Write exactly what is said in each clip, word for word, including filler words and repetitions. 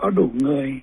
có đủ người,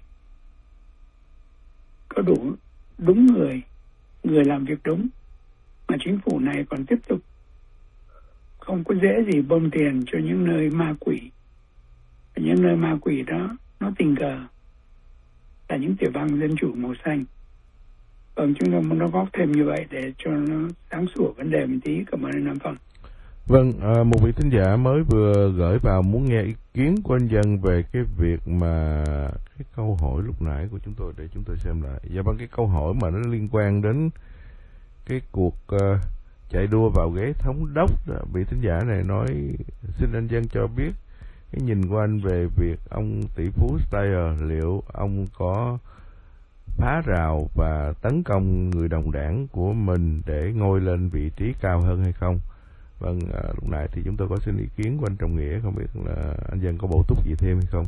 có đủ đúng người, người làm việc đúng, mà chính phủ này còn tiếp tục không có dễ gì bơm tiền cho những nơi ma quỷ. Và những nơi ma quỷ đó nó tình cờ là những tiểu bang dân chủ màu xanh. Vâng, chúng tôi muốn đóng góp thêm như vậy để cho nó sáng sủa vấn đề một tí. Cảm ơn anh Nam Phong. Vâng, à, một vị thính giả mới vừa gửi vào muốn nghe ý kiến của anh Dân về cái việc mà cái câu hỏi lúc nãy của chúng tôi, để chúng tôi xem lại. Dạ vâng, cái câu hỏi mà nó liên quan đến cái cuộc uh, chạy đua vào ghế thống đốc. Vị thính giả này nói xin anh Dân cho biết cái nhìn của anh về việc ông tỷ phú Steyer, liệu ông có phá rào và tấn công người đồng đảng của mình để ngôi lên vị trí cao hơn hay không? Vâng, à, lúc nãy thì chúng tôi có xin ý kiến của anh Trọng Nghĩa, không biết là anh Dân có bổ túc gì thêm hay không?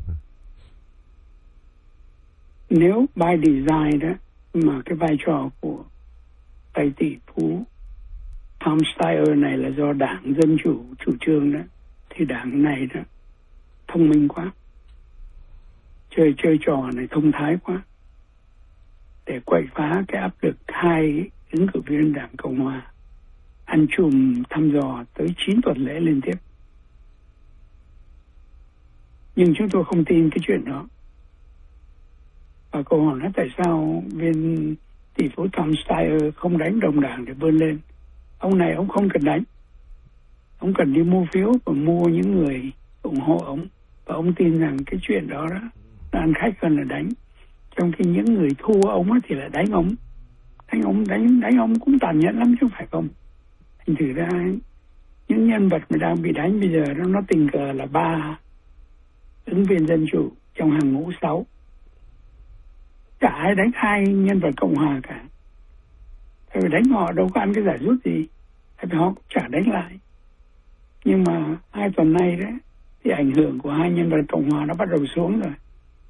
Nếu by design đó mà cái vai trò của tay tỷ phú Tom Steyer này là do đảng Dân Chủ chủ trương đó, thì đảng này đó thông minh quá, chơi chơi trò này thông thái quá, để quậy phá cái áp lực hai ứng cử viên đảng Cộng Hòa ăn chùm thăm dò tới chín tuần lễ liên tiếp. Nhưng chúng tôi không tin cái chuyện đó. Và câu hỏi là tại sao viên tỷ phú Tom Steyer không đánh đồng đảng để vươn lên? Ông này ông không cần đánh. Ông cần đi mua phiếu và mua những người ủng hộ ông. Và ông tin rằng cái chuyện đó đó là ăn khách hơn là đánh. Trong khi những người thua ông thì là đánh ông. Đánh ông, đánh, đánh ông cũng tàn nhẫn lắm chứ không phải không. Thành thử ra những nhân vật mà đang bị đánh bây giờ nó, nó tình cờ là ba ứng viên dân chủ trong hàng ngũ sáu. Chả ai đánh hai nhân vật Cộng Hòa cả. Tại vì đánh họ đâu có ăn cái giải rút gì. Tại vì họ cũng chả đánh lại. Nhưng mà hai tuần nay đấy thì ảnh hưởng của hai nhân vật Cộng Hòa nó bắt đầu xuống rồi.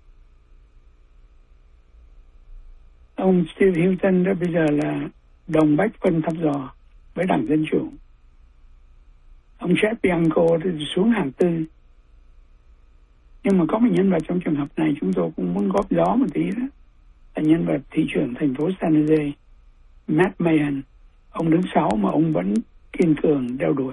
Ông Steve Hilton đó bây giờ là đồng bách phân thăm dò với đảng Dân Chủ. Ông Chet Bianco thì xuống hàng tư. Nhưng mà có một nhân vật trong trường hợp này chúng tôi cũng muốn góp gió một tí đó, là nhân vật thị trưởng thành phố San Jose, Matt Mahan. Ông đứng sáu mà ông vẫn kiên cường đeo đuổi.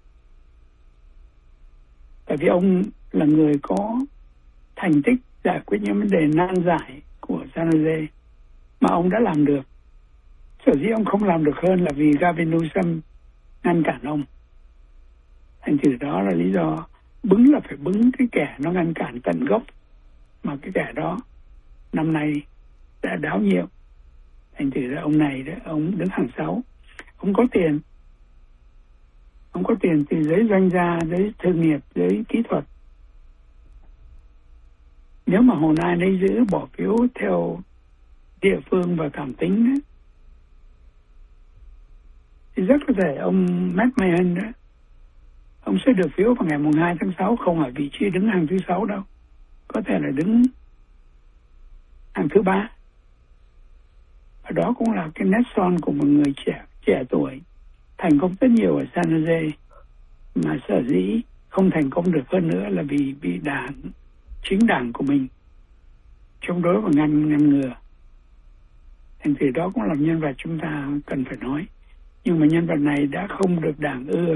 Tại vì ông là người có thành tích giải quyết những vấn đề nan giải của San Jose mà ông đã làm được. Sở dĩ ông không làm được hơn là vì Gavin Newsom ngăn cản ông. Thành thử đó là lý do bứng là phải bứng cái kẻ nó ngăn cản tận gốc, mà cái kẻ đó năm nay đã đáo nhiệm. Thành thử ra ông này đó, ông đứng hàng sáu. Ông có tiền. Ông có tiền từ giới doanh gia, giới thương nghiệp, giới kỹ thuật. Nếu mà hôm nay lấy giữ bỏ phiếu theo địa phương và cảm tính đó, thì rất có thể ông Matt Mahan đó, ông sẽ được phiếu vào ngày mùng hai tháng sáu, không ở vị trí đứng hàng thứ sáu đâu. Có thể là đứng hàng thứ ba. Và đó cũng là cái nét son của một người trẻ trẻ tuổi thành công rất nhiều ở San Jose, mà sở dĩ không thành công được hơn nữa là vì bị đảng, chính đảng của mình chống đối và ngăn ngăn ngừa. Thành thử đó cũng là nhân vật chúng ta cần phải nói. Nhưng mà nhân vật này đã không được đảng ưa.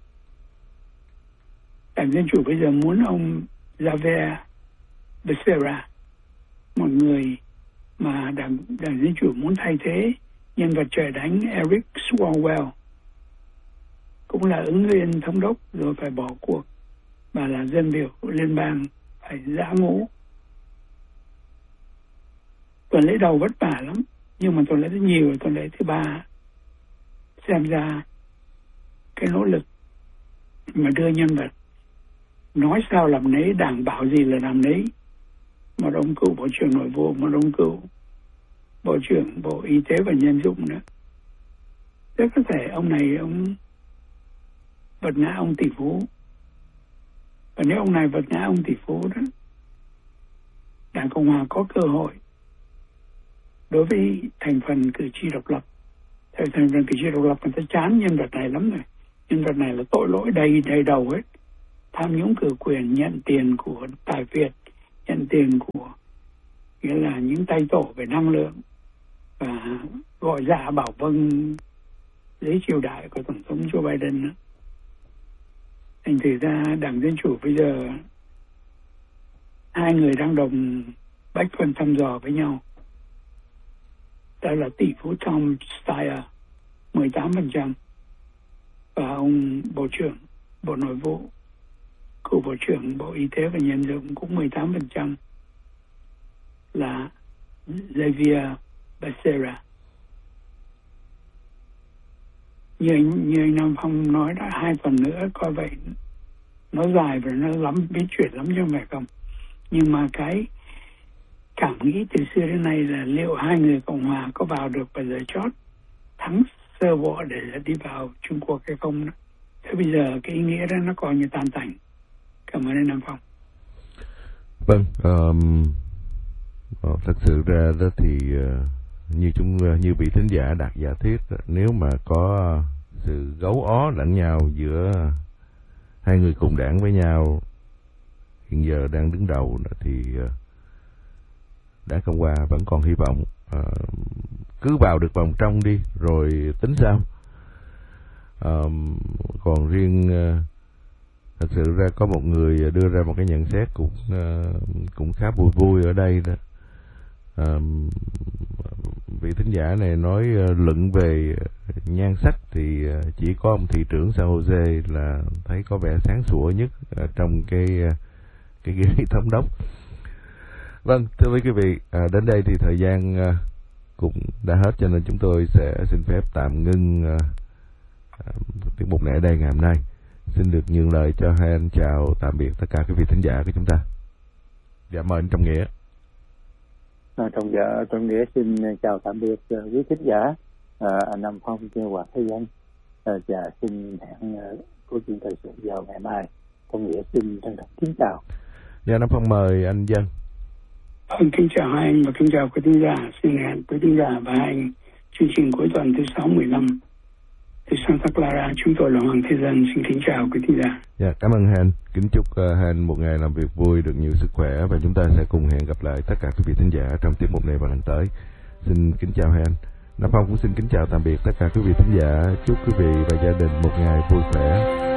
Đảng Dân Chủ bây giờ muốn ông Xavier Becerra, một người mà đảng, đảng Dân Chủ muốn thay thế nhân vật trời đánh Eric Swalwell, cũng là ứng viên thống đốc rồi phải bỏ cuộc và là dân biểu liên bang phải giã ngũ. Tuần lễ đầu vất vả lắm, nhưng mà tuần lễ thứ nhiều, tuần lễ thứ ba xem ra cái nỗ lực mà đưa nhân vật nói sao làm nấy, đảng bảo gì là làm nấy. Một ông cựu bộ trưởng nội vụ, một ông cựu bộ trưởng bộ y tế và nhân dụng nữa. Rất có thể ông này ông vật ngã ông tỷ phú. Và nếu ông này vật ngã ông tỷ phú đó, Đảng Cộng Hòa có cơ hội đối với thành phần cử tri độc lập. Thành phần cử tri độc lập người ta chán nhân vật này lắm rồi. Nhân vật này là tội lỗi đầy đầy đầu hết. Tham nhũng cử quyền, nhận tiền của Tài Việt, nhận tiền của nghĩa là những tay tổ về năng lượng và gọi dạ bảo vâng dưới triều đại của Tổng thống Joe Biden. Thành thử ra Đảng Dân Chủ bây giờ hai người đang đồng bách phân thăm dò với nhau. Đó là tỷ phú Tom Steyer mười tám phần trăm và ông Bộ trưởng Bộ Nội vụ, cựu Bộ trưởng Bộ Y tế và Nhân dụng cũng mười tám phần trăm là Xavier Becerra. Như, như anh Nam Phong nói đã, hai tuần nữa coi vậy nó dài và nó lắm biến chuyển lắm chứ không phải không. Nhưng mà cái cảm nghĩ từ xưa đến nay là liệu hai người Cộng Hòa có vào được vào giờ chót thắng sơ bộ để đi vào Trung Quốc hay không. Thế bây giờ cái ý nghĩa đó nó coi như tan tành. Cảm ơn anh Nam Phong. Vâng, um, thật sự ra đó thì uh, như chúng như vị thính giả đặt giả thiết, nếu mà có sự gấu ó lẫn nhau giữa hai người cùng đảng với nhau hiện giờ đang đứng đầu thì uh, Đảng Cộng Hòa vẫn còn hy vọng. Uh, cứ vào được vòng trong đi rồi tính sao. Uh, còn riêng uh, thật sự ra có một người đưa ra một cái nhận xét cũng uh, cũng khá vui vui ở đây đó. Uh, vị thính giả này nói uh, luận về nhan sắc thì uh, chỉ có ông thị trưởng San Jose là thấy có vẻ sáng sủa nhất uh, trong cái uh, cái ghế thống đốc. Vâng, thưa quý vị, à, đến đây thì thời gian à, cũng đã hết, cho nên chúng tôi sẽ xin phép tạm ngưng à, à, tiết mục này ở đây ngày hôm nay. Xin được nhường lời cho hai anh chào tạm biệt tất cả quý vị thính giả của chúng ta. Dạ, mời anh Trọng Nghĩa. À, Trọng Nghĩa, Trọng Nghĩa xin chào tạm biệt uh, quý thính giả, à, anh Nam Phong, Kêu Hòa Thế Dân, à, và xin hẹn uh, câu chuyện thời sự vào ngày mai. Trọng Nghĩa xin trân trọng kính chào. Dạ, Nam Phong mời anh Dân. Vâng, kính chào hai anh và kính chào quý thính giả. Xin hẹn quý thính giả và hai anh chương trình cuối tuần thứ sáu mười lăm từ Santa Clara. Chúng tôi là Hoàng Thế Dân. Xin kính chào quý thính giả. Dạ, cảm ơn hai anh. Kính chúc uh, hai anh một ngày làm việc vui, được nhiều sức khỏe, và chúng ta sẽ cùng hẹn gặp lại tất cả quý vị thính giả trong tiết mục này vào lần tới. Xin kính chào hai anh. Nam Phong cũng xin kính chào tạm biệt tất cả quý vị thính giả. Chúc quý vị và gia đình một ngày vui khỏe.